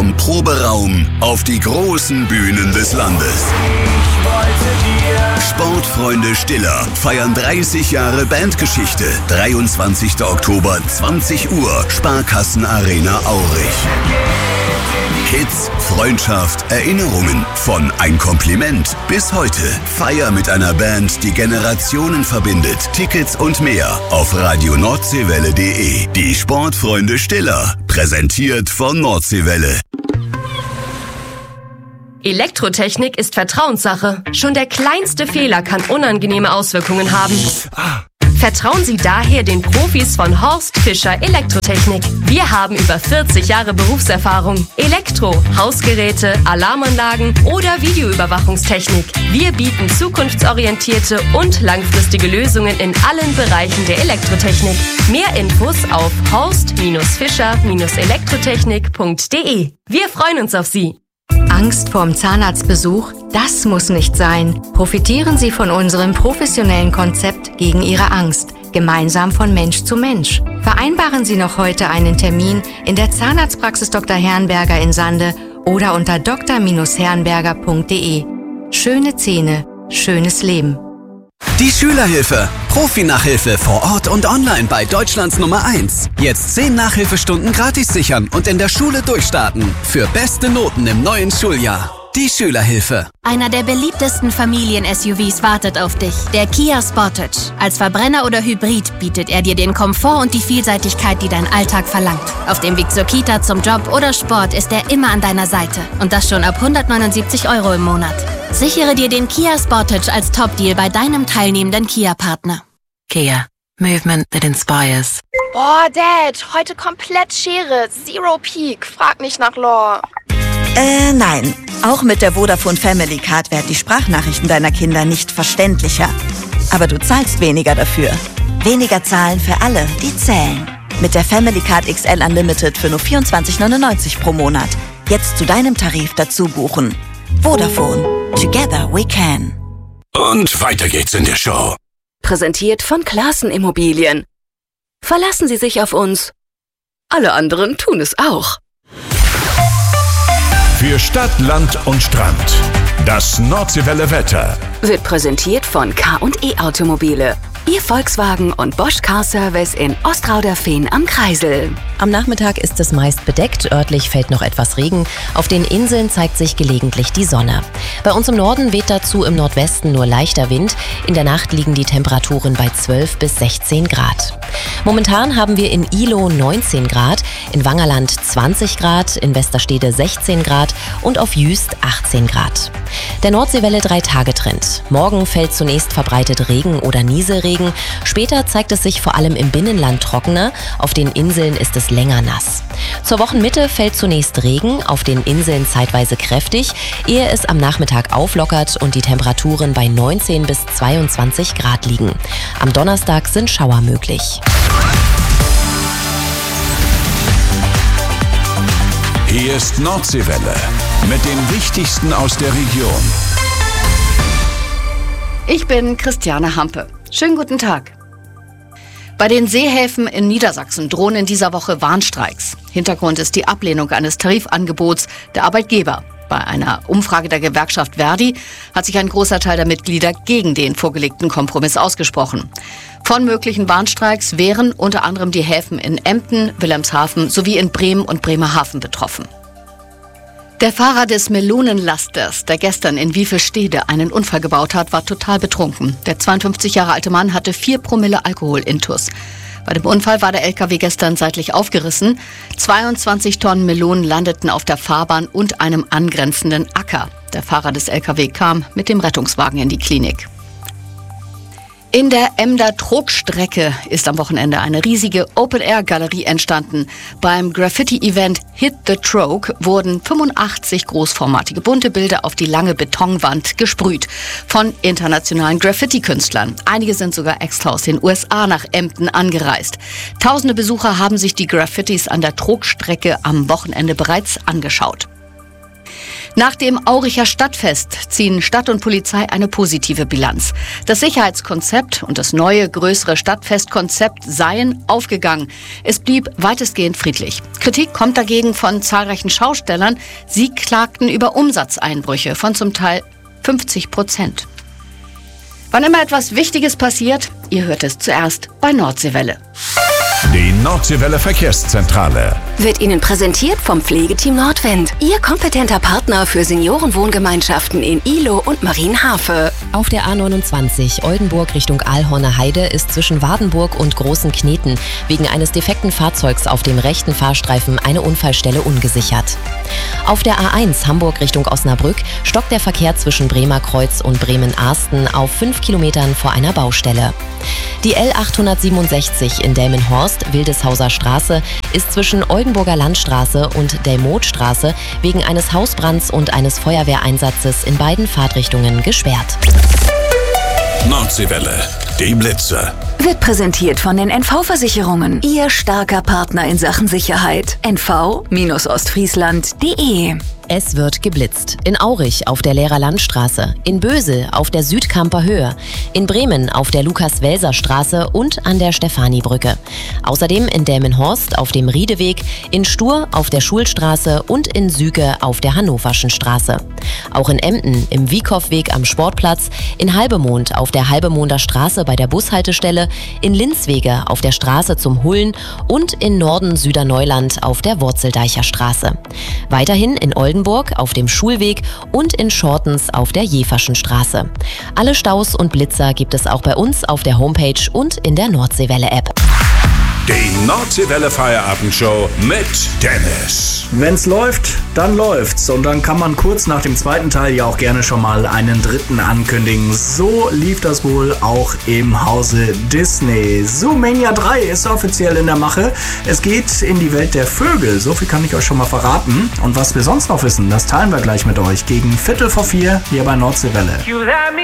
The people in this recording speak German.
vom Proberaum auf die großen Bühnen des Landes. Sportfreunde Stiller feiern 30 Jahre Bandgeschichte. 23. Oktober, 20 Uhr, Sparkassenarena Aurich. Hits, Freundschaft, Erinnerungen, von ein Kompliment bis heute. Feier mit einer Band, die Generationen verbindet. Tickets und mehr auf radionordseewelle.de. Die Sportfreunde Stiller, präsentiert von Nordseewelle. Elektrotechnik ist Vertrauenssache. Schon der kleinste Fehler kann unangenehme Auswirkungen haben. Vertrauen Sie daher den Profis von Horst Fischer Elektrotechnik. Wir haben über 40 Jahre Berufserfahrung. Elektro, Hausgeräte, Alarmanlagen oder Videoüberwachungstechnik. Wir bieten zukunftsorientierte und langfristige Lösungen in allen Bereichen der Elektrotechnik. Mehr Infos auf horst-fischer-elektrotechnik.de. Wir freuen uns auf Sie. Angst vorm Zahnarztbesuch? Das muss nicht sein. Profitieren Sie von unserem professionellen Konzept gegen Ihre Angst. Gemeinsam von Mensch zu Mensch. Vereinbaren Sie noch heute einen Termin in der Zahnarztpraxis Dr. Herrenberger in Sande oder unter dr-herrenberger.de. Schöne Zähne, schönes Leben. Die Schülerhilfe. Profi-Nachhilfe vor Ort und online bei Deutschlands Nummer 1. Jetzt 10 Nachhilfestunden gratis sichern und in der Schule durchstarten. Für beste Noten im neuen Schuljahr. Die Schülerhilfe. Einer der beliebtesten Familien-SUVs wartet auf dich. Der Kia Sportage. Als Verbrenner oder Hybrid bietet er dir den Komfort und die Vielseitigkeit, die dein Alltag verlangt. Auf dem Weg zur Kita, zum Job oder Sport ist er immer an deiner Seite. Und das schon ab 179 € im Monat. Sichere dir den Kia Sportage als Top-Deal bei deinem teilnehmenden Kia-Partner. Kia. Movement that inspires. Boah, Dad, heute komplett Schere. Zero Peak. Frag nicht nach Lore. Nein. Auch mit der Vodafone Family Card werden die Sprachnachrichten deiner Kinder nicht verständlicher. Aber du zahlst weniger dafür. Weniger zahlen für alle, die zählen. Mit der Family Card XL Unlimited für nur 24,99 € pro Monat. Jetzt zu deinem Tarif dazu buchen. Vodafone. Together we can. Und weiter geht's in der Show. Präsentiert von Classen Immobilien. Verlassen Sie sich auf uns. Alle anderen tun es auch. Für Stadt, Land und Strand. Das Nordseewelle Wetter Wird präsentiert von K&E Automobile. Ihr Volkswagen und Bosch Car Service in Ostrauderfehn am Kreisel. Am Nachmittag ist es meist bedeckt, örtlich fällt noch etwas Regen. Auf den Inseln zeigt sich gelegentlich die Sonne. Bei uns im Norden weht dazu im Nordwesten nur leichter Wind. In der Nacht liegen die Temperaturen bei 12 bis 16 Grad. Momentan haben wir in Ilo 19 Grad, in Wangerland 20 Grad, in Westerstede 16 Grad und auf Jüst 18 Grad. Der Nordseewelle 3-Tage-Trend. Morgen fällt zunächst verbreitet Regen oder Nieselregen. Später zeigt es sich vor allem im Binnenland trockener. Auf den Inseln ist es länger nass. Zur Wochenmitte fällt zunächst Regen, auf den Inseln zeitweise kräftig, ehe es am Nachmittag auflockert und die Temperaturen bei 19 bis 22 Grad liegen. Am Donnerstag sind Schauer möglich. Hier ist Nordseewelle mit dem Wichtigsten aus der Region. Ich bin Christiane Hampe. Schönen guten Tag. Bei den Seehäfen in Niedersachsen drohen in dieser Woche Warnstreiks. Hintergrund ist die Ablehnung eines Tarifangebots der Arbeitgeber. Bei einer Umfrage der Gewerkschaft Verdi hat sich ein großer Teil der Mitglieder gegen den vorgelegten Kompromiss ausgesprochen. Von möglichen Warnstreiks wären unter anderem die Häfen in Emden, Wilhelmshaven sowie in Bremen und Bremerhaven betroffen. Der Fahrer des Melonenlasters, der gestern in Wiefelstede einen Unfall gebaut hat, war total betrunken. Der 52 Jahre alte Mann hatte 4 Promille Alkoholintus. Bei dem Unfall war der LKW gestern seitlich aufgerissen. 22 Tonnen Melonen landeten auf der Fahrbahn und einem angrenzenden Acker. Der Fahrer des LKW kam mit dem Rettungswagen in die Klinik. In der Emder Trogstrecke ist am Wochenende eine riesige Open-Air-Galerie entstanden. Beim Graffiti-Event Hit the Trog wurden 85 großformatige bunte Bilder auf die lange Betonwand gesprüht von internationalen Graffiti-Künstlern. Einige sind sogar extra aus den USA nach Emden angereist. Tausende Besucher haben sich die Graffitis an der Trogstrecke am Wochenende bereits angeschaut. Nach dem Auricher Stadtfest ziehen Stadt und Polizei eine positive Bilanz. Das Sicherheitskonzept und das neue, größere Stadtfestkonzept seien aufgegangen. Es blieb weitestgehend friedlich. Kritik kommt dagegen von zahlreichen Schaustellern. Sie klagten über Umsatzeinbrüche von zum Teil 50%. Wann immer etwas Wichtiges passiert, ihr hört es zuerst bei Nordseewelle. Die Nordseewelle Verkehrszentrale wird Ihnen präsentiert vom Pflegeteam Nordwind. Ihr kompetenter Partner für Seniorenwohngemeinschaften in Ihlow und Marienhafe. Auf der A29 Oldenburg Richtung Aalhorner Heide ist zwischen Wardenburg und Großen Kneten wegen eines defekten Fahrzeugs auf dem rechten Fahrstreifen eine Unfallstelle ungesichert. Auf der A1 Hamburg Richtung Osnabrück stockt der Verkehr zwischen Bremer Kreuz und Bremen-Arsten auf 5 Kilometern vor einer Baustelle. Die L867 in Delmenhorst, Wildeshauser Straße, ist zwischen Oldenburger Landstraße und Delmothstraße wegen eines Hausbrands und eines Feuerwehreinsatzes in beiden Fahrtrichtungen gesperrt. Nordseewelle, die Blitzer. Wird präsentiert von den NV-Versicherungen. Ihr starker Partner in Sachen Sicherheit. nv-ostfriesland.de. Es wird geblitzt. In Aurich auf der Lehrer Landstraße, in Bösel auf der Südkamper Höhe, in Bremen auf der Lukas-Welser-Straße und an der Stefanibrücke. Außerdem in Delmenhorst auf dem Riedeweg, in Stur auf der Schulstraße und in Süge auf der Hannoverschen Straße. Auch in Emden im Wiekow-Weg am Sportplatz, in Halbemond auf der Halbemonder Straße bei der Bushaltestelle, in Linzwege auf der Straße zum Hullen und in Norden-Süderneuland auf der Wurzeldeicher Straße. Weiterhin in Oldenburg auf dem Schulweg und in Schortens auf der Jeverschen Straße. Alle Staus und Blitzer gibt es auch bei uns auf der Homepage und in der Nordseewelle-App. Die Nordseewelle Feierabendshow mit Dennis. Wenn's läuft, dann läuft's. Und dann kann man kurz nach dem zweiten Teil ja auch gerne schon mal einen dritten ankündigen. So lief das wohl auch im Hause Disney. Zoomania 3 ist offiziell in der Mache. Es geht in die Welt der Vögel. So viel kann ich euch schon mal verraten. Und was wir sonst noch wissen, das teilen wir gleich mit euch gegen 3:45 hier bei Nordseewelle.